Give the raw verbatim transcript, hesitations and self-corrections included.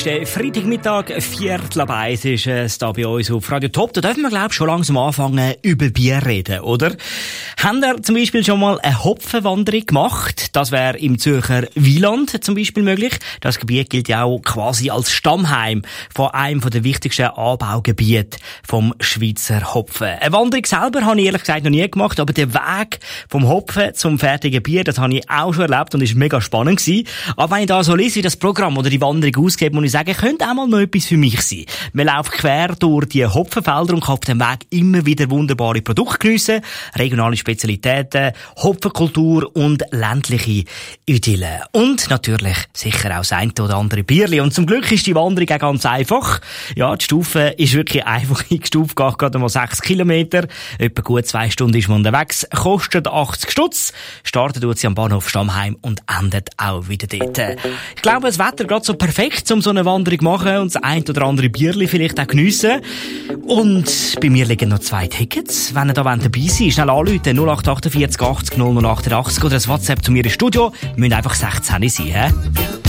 Der Freitagmittag, Viertel ab eins ist es da bei uns auf Radio Top. Da dürfen wir, glaube ich, schon langsam anfangen, über Bier reden, oder? Haben ihr zum Beispiel schon mal eine Hopfenwanderung gemacht? Das wäre im Zürcher Wieland zum Beispiel möglich. Das Gebiet gilt ja auch quasi als Stammheim von einem der wichtigsten Anbaugebiete vom Schweizer Hopfen. Eine Wanderung selber habe ich ehrlich gesagt noch nie gemacht, aber der Weg vom Hopfen zum fertigen Bier, das habe ich auch schon erlebt und ist mega spannend gewesen. Aber wenn ich da so lese, wie das Programm oder die Wanderung ausgeht, muss ich sagen, könnte auch mal noch etwas für mich sein. Man läuft quer durch die Hopfenfelder und kann auf dem Weg immer wieder wunderbare Produkte geniessen, regionale Spezialitäten, Hopfenkultur und ländliche Idylle. Und natürlich sicher auch das eine oder andere Bierli. Und zum Glück ist die Wanderung auch ganz einfach. Ja, die Stufe ist wirklich einfach eingestuft, geht gerade mal sechs Kilometer. Etwa gut zwei Stunden ist man unterwegs, kostet achtzig Stutz. Startet tut sie am Bahnhof Stammheim und endet auch wieder dort. Ich glaube, das Wetter gerade so perfekt, um so eine Wanderung machen und das ein oder andere Bierli vielleicht auch geniessen. Und bei mir liegen noch zwei Tickets. Wenn ihr da dabei seid, schnell anrufen, null acht vier acht achtzig null null achtundachtzig oder das WhatsApp zu mir ins Studio. Wir müssen einfach sechzehn sein, he?